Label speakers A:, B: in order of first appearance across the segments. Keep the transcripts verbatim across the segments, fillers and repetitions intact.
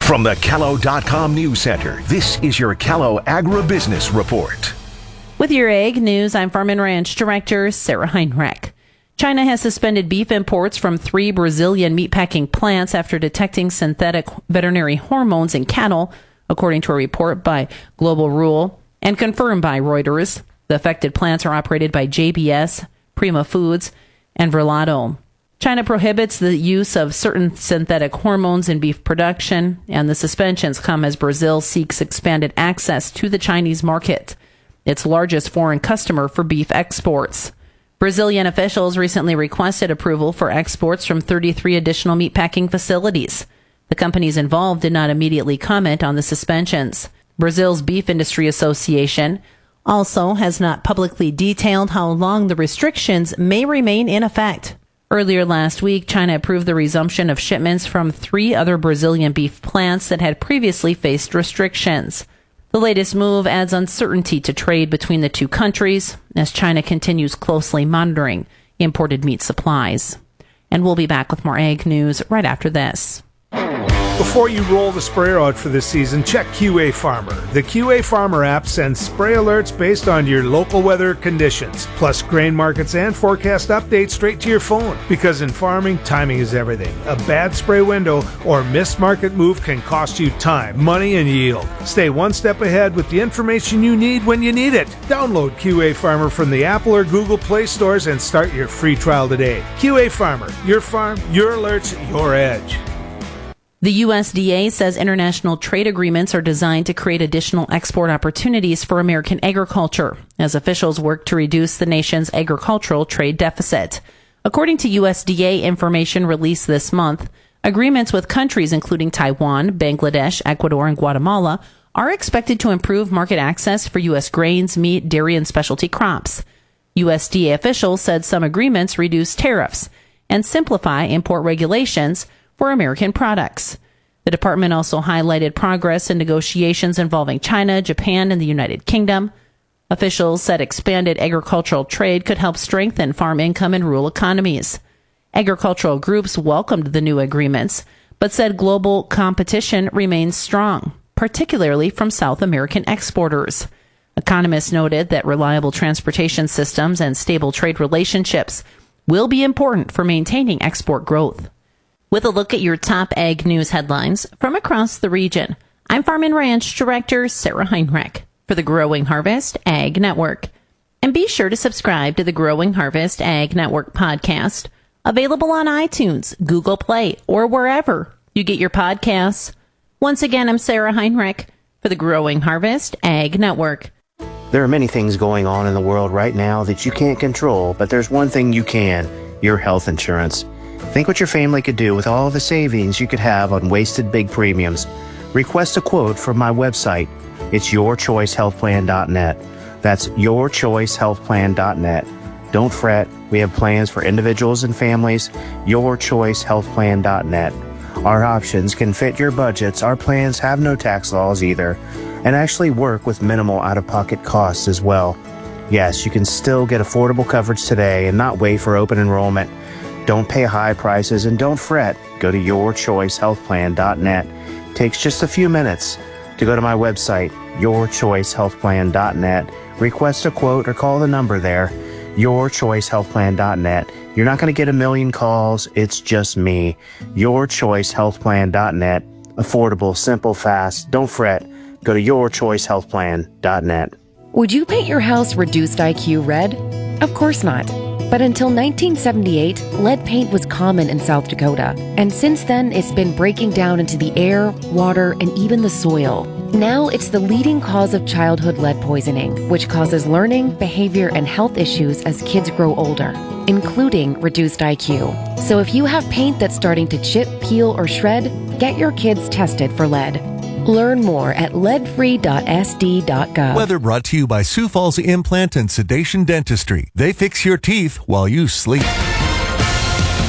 A: From the Callow dot com News Center, this is your Callow Agribusiness Report.
B: With your ag news, I'm Farm and Ranch Director Sarah Heinrich. China has suspended beef imports from three Brazilian meatpacking plants after detecting synthetic veterinary hormones in cattle, according to a report by Global Rule and confirmed by Reuters. The affected plants are operated by J B S, Prima Foods, and Verlado. China prohibits the use of certain synthetic hormones in beef production, and the suspensions come as Brazil seeks expanded access to the Chinese market, its largest foreign customer for beef exports. Brazilian officials recently requested approval for exports from thirty-three additional meatpacking facilities. The companies involved did not immediately comment on the suspensions. Brazil's Beef Industry Association also has not publicly detailed how long the restrictions may remain in effect. Earlier last week, China approved the resumption of shipments from three other Brazilian beef plants that had previously faced restrictions. The latest move adds uncertainty to trade between the two countries as China continues closely monitoring imported meat supplies. And we'll be back with more ag news right after this.
C: Before you roll the sprayer out for this season, check Q A Farmer. The Q A Farmer app sends spray alerts based on your local weather conditions, plus grain markets and forecast updates straight to your phone. Because in farming, timing is everything. A bad spray window or missed market move can cost you time, money, and yield. Stay one step ahead with the information you need when you need it. Download Q A Farmer from the Apple or Google Play stores and start your free trial today. Q A Farmer, your farm, your alerts, your edge.
B: The U S D A says international trade agreements are designed to create additional export opportunities for American agriculture as officials work to reduce the nation's agricultural trade deficit. According to U S D A information released this month, agreements with countries including Taiwan, Bangladesh, Ecuador, and Guatemala are expected to improve market access for U S grains, meat, dairy, and specialty crops. U S D A officials said some agreements reduce tariffs and simplify import regulations for American products. The department also highlighted progress in negotiations involving China, Japan, and the United Kingdom. Officials said expanded agricultural trade could help strengthen farm income in rural economies. Agricultural groups welcomed the new agreements, but said global competition remains strong, particularly from South American exporters. Economists noted that reliable transportation systems and stable trade relationships will be important for maintaining export growth. With a look at your top ag news headlines from across the region, I'm Farm and Ranch Director Sarah Heinrich for the Growing Harvest Ag Network. And be sure to subscribe to the Growing Harvest Ag Network podcast, available on iTunes, Google Play, or wherever you get your podcasts. Once again, I'm Sarah Heinrich for the Growing Harvest Ag Network.
D: There are many things going on in the world right now that you can't control, but there's one thing you can, your health insurance. Think what your family could do with all the savings you could have on wasted big premiums. Request a quote from my website. It's your choice health plan dot net. That's your choice health plan dot net. Don't fret. We have plans for individuals and families. your choice health plan dot net. Our options can fit your budgets. Our plans have no tax laws either, and actually work with minimal out-of-pocket costs as well. Yes, you can still get affordable coverage today and not wait for open enrollment. Don't pay high prices and don't fret. Go to your choice health plan dot net. Takes just a few minutes to go to my website, your choice health plan dot net. Request a quote or call the number there, your choice health plan dot net. You're not going to get a million calls. It's just me. your choice health plan dot net. Affordable, simple, fast. Don't fret. Go to your choice health plan dot net.
E: Would you paint your house reduced I Q red? Of course not. But until nineteen seventy-eight, lead paint was common in South Dakota. And since then, it's been breaking down into the air, water, and even the soil. Now it's the leading cause of childhood lead poisoning, which causes learning, behavior, and health issues as kids grow older, including reduced I Q. So if you have paint that's starting to chip, peel, or shred, get your kids tested for lead. Learn more at lead free dot s d dot gov.
F: Weather brought to you by Sioux Falls Implant and Sedation Dentistry. They fix your teeth while you sleep.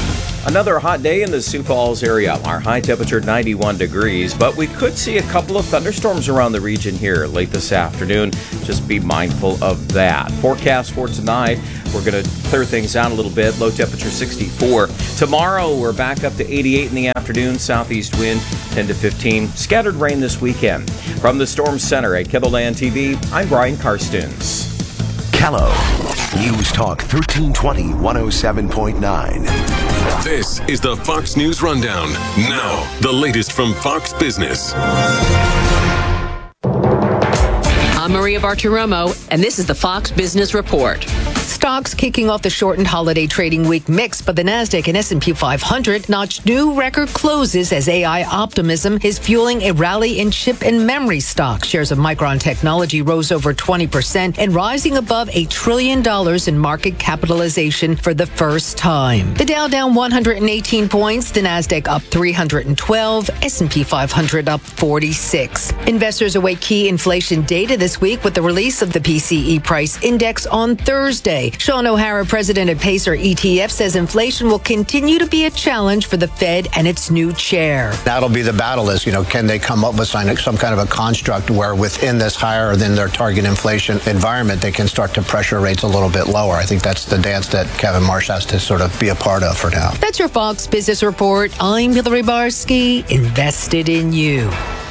G: Another hot day in the Sioux Falls area. Our high temperature ninety-one degrees, but we could see a couple of thunderstorms around the region here late this afternoon. Just be mindful of that. Forecast for tonight, we're going to clear things out a little bit. Low temperature sixty-four. Tomorrow, we're back up to eighty-eight in the afternoon. Southeast wind ten to fifteen. Scattered rain this weekend. From the Storm Center at KELOLAND T V, I'm Brian Karstens.
A: Kello News Talk thirteen twenty, one oh seven point nine.
H: This is the Fox News Rundown. Now, the latest from Fox Business.
I: I'm Maria Bartiromo, and this is the Fox Business Report. Stocks kicking off the shortened holiday trading week mixed, but the Nasdaq and S and P five hundred notched new record closes as A I optimism is fueling a rally in chip and memory stocks. Shares of Micron Technology rose over twenty percent and rising above a trillion dollars in market capitalization for the first time. The Dow down one hundred eighteen points, the Nasdaq up three hundred twelve, S and P five hundred up forty-six. Investors await key inflation data this week with the release of the P C E price index on Thursday. Sean O'Hara, president of Pacer E T F, says inflation will continue to be a challenge for the Fed and its new chair.
J: That'll be the battle is, you know, can they come up with some kind of a construct where within this higher than their target inflation environment, they can start to pressure rates a little bit lower. I think that's the dance that Kevin Marsh has to sort of be a part of for now.
I: That's your Fox Business Report. I'm Hillary Barsky, invested in you.